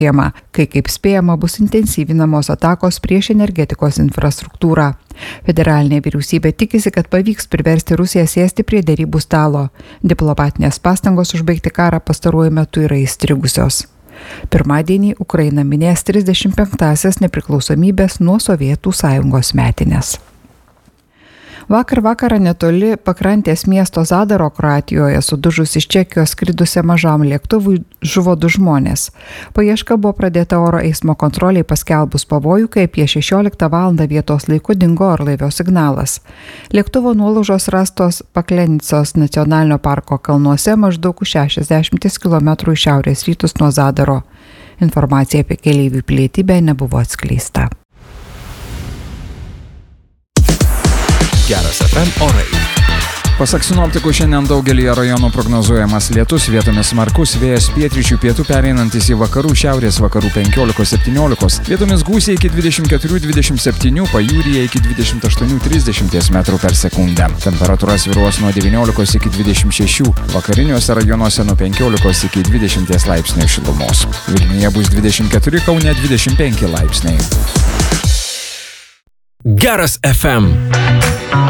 kai kaip spėjama bus intensyvinamos atakos prieš energetikos infrastruktūrą. Federalinė vyriausybė tikisi, kad pavyks priversti Rusiją sėsti prie derybų stalo. Diplomatinės pastangos užbaigti karą pastaruoju metu yra įstrigusios. Pirmadienį Ukraina minės 35-asias nepriklausomybės nuo Sovietų Sąjungos metines. Vakar vakarą netoli pakrantės miesto Zadaro, Kroatijoje, sudužus iš Čekijos skridusiam mažam lėktuvui žuvo 2 žmonės. Paieška buvo pradėta oro eismo kontroliai paskelbus pavojų, kai apie 16 val. Vietos laiku dingo orlaivio signalas. Lėktuvo nuolaužos rastos Paklenicos nacionalinio parko kalnuose maždaug 60 km į šiaurės rytus nuo Zadaro. Informacija apie keleivių pilietybę nebuvo atskleista. Geras FM orai. Pasak sinoptikų, šiandien daugelį rajonų prognozuojamas lietus, vietomis smarkus vėjas pietryčių pietų pereinantis į vakarų šiaurės vakarų 15-17, vietomis gūsiai iki 24-27, pajūryje iki 28-30 metrų per sekundę. Temperatūra svyruos nuo 19 iki 26, vakariniuose rajonuose nuo 15 iki 20 laipsnių šilumos. Vilniuje bus 24, Kaune 25 laipsniai. Geras FM.